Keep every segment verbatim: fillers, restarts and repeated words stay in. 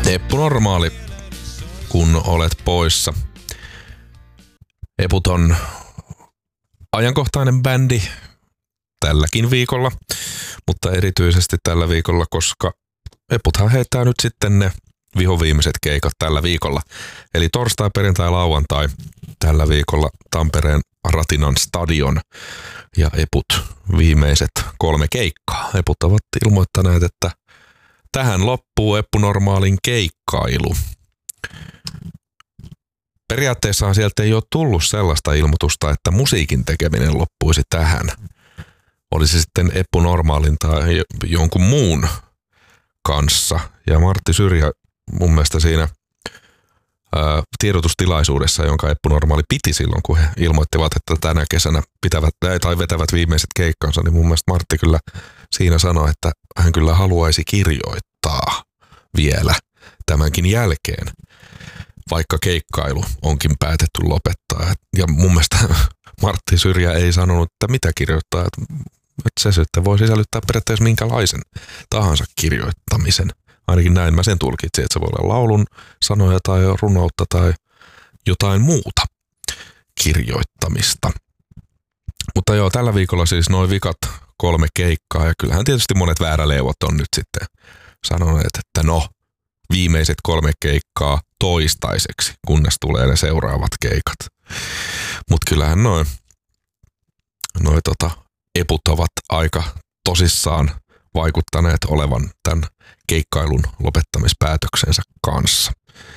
Eppu Normaali, kun olet poissa. Eput on ajankohtainen bändi tälläkin viikolla, mutta erityisesti tällä viikolla, koska Eputhan heittää nyt sitten ne vihoviimeiset keikat tällä viikolla. Eli torstai, perjantai, lauantai tällä viikolla Tampereen Ratinan stadion ja Eput viimeiset kolme keikkaa. Eput ovat ilmoittaneet, että tähän loppuu Eppu Normaalin keikkailu. Periaatteessahan sieltä ei ole tullut sellaista ilmoitusta, että musiikin tekeminen loppuisi tähän. Olisi sitten Eppu Normaalin tai jonkun muun kanssa. Ja Martti Syrjä mun mielestä siinä ää, tiedotustilaisuudessa, jonka Eppu Normaali piti silloin, kun he ilmoittivat, että tänä kesänä pitävät tai vetävät viimeiset keikkansa, niin mun mielestä Martti kyllä siinä sanoi, että hän kyllä haluaisi kirjoittaa vielä tämänkin jälkeen, vaikka keikkailu onkin päätetty lopettaa. Ja mun mielestä Martti Syrjä ei sanonut, että mitä kirjoittaa, että se sitten voi sisällyttää periaatteessa minkälaisen tahansa kirjoittamisen. Ainakin näin mä sen tulkitsin, että se voi olla laulun sanoja tai runoutta tai jotain muuta kirjoittamista. Mutta joo, tällä viikolla siis noin vikat kolme keikkaa ja kyllähän tietysti monet vääräleuvot on nyt sitten sanoneet, että no, viimeiset kolme keikkaa toistaiseksi, kunnes tulee ne seuraavat keikat. Mutta kyllähän noin noi tota, Eput ovat aika tosissaan vaikuttaneet olevan tämän keikkailun lopettamispäätöksensä kanssa.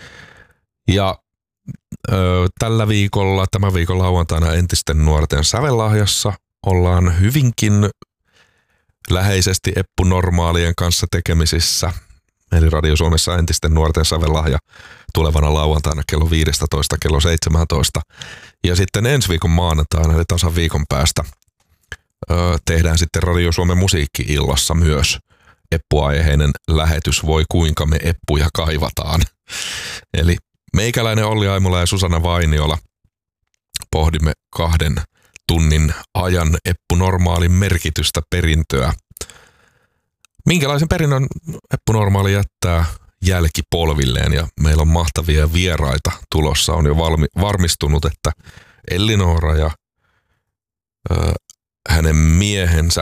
Ja ö, tällä viikolla, tämän viikon lauantaina Entisten nuorten sävellahjassa ollaan hyvinkin läheisesti Eppu Normaalien kanssa tekemisissä. Eli Radio Suomessa Entisten nuorten sävellahja tulevana lauantaina kello viisitoista kello seitsemäntoista. Ja sitten ensi viikon maanantaina, eli tasan viikon päästä, öö, tehdään sitten Radio Suomen musiikki-illassa myös Eppu-aiheinen lähetys Voi kuinka me Eppuja kaivataan. Eli meikäläinen Olli Aimola ja Susanna Vainiola pohdimme kahden tunnin ajan Eppu Normaalin merkitystä, perintöä. Minkälaisen perinnön Eppu Normaali jättää jälkipolvilleen, ja meillä on mahtavia vieraita tulossa. On jo valmi, varmistunut, että Elli-Noora ja ö, hänen miehensä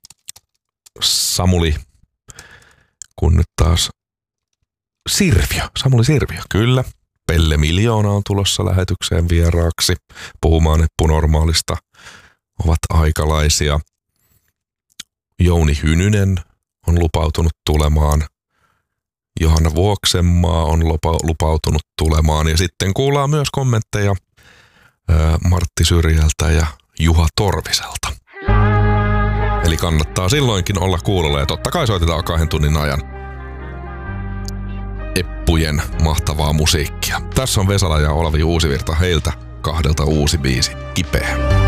Samuli, kun nyt taas Sirviö, Samuli Sirviö, kyllä. Pelle Miljoona on tulossa lähetykseen vieraaksi puhumaan Eppu Normaalista. Ovat aikalaisia. Jouni Hynynen on lupautunut tulemaan. Johanna Vuoksenmaa on lupa, lupautunut tulemaan. Ja sitten kuullaan myös kommentteja ää, Martti Syrjältä ja Juha Torviselta. Eli kannattaa silloinkin olla kuulolla. Ja totta kai soitetaan kahden tunnin ajan Eppujen mahtavaa musiikkia. Tässä on Vesala ja Olavi Uusivirta, heiltä kahdelta uusi biisi, Kipeä.